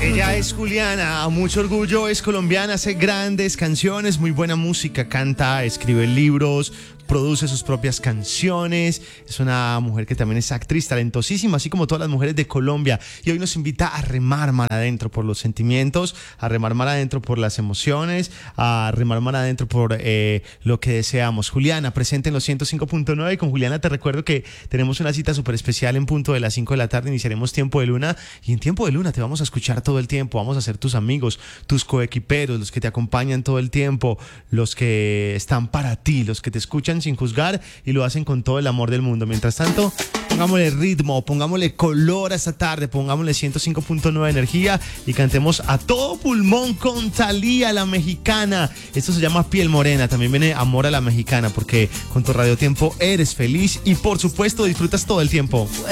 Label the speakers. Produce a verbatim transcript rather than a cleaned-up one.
Speaker 1: Ella es Juliana, a mucho orgullo, es colombiana, hace grandes canciones, muy buena música, canta, escribe libros, produce sus propias canciones. Es una mujer que también es actriz talentosísima, así como todas las mujeres de Colombia. Y hoy nos invita a remar mar adentro por los sentimientos, a remar mar adentro por las emociones, a remar mar adentro por eh, lo que deseamos. Juliana, presente en los ciento cinco punto nueve. Y con Juliana te recuerdo que tenemos una cita súper especial en punto de las cinco de la tarde. Iniciaremos Tiempo de Luna. Y en Tiempo de Luna te vamos a escuchar todo el tiempo. Vamos a ser tus amigos, tus coequiperos, los que te acompañan todo el tiempo, los que están para ti, los que te escuchan sin juzgar y lo hacen con todo el amor del mundo. Mientras tanto, pongámosle ritmo, pongámosle color a esta tarde, pongámosle ciento cinco punto nueve energía y cantemos a todo pulmón con Thalía, la mexicana. Esto se llama Piel Morena. También viene Amor a la Mexicana, porque con tu Radio Tiempo eres feliz y por supuesto disfrutas todo el tiempo.